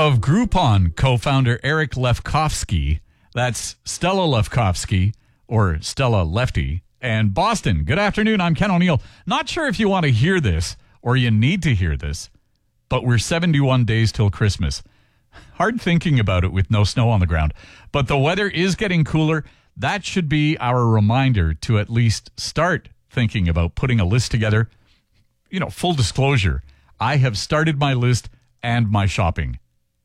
of Groupon co-founder Eric Lefkofsky. That's Stella Lefkofsky, or Stella Lefty, and Boston. Good afternoon. I'm Ken O'Neill. Not sure if you want to hear this or you need to hear this, but we're 71 days till Christmas. Hard thinking about it with no snow on the ground, but the weather is getting cooler. That should be our reminder to at least start thinking about putting a list together. You know, full disclosure, I have started my list and my shopping.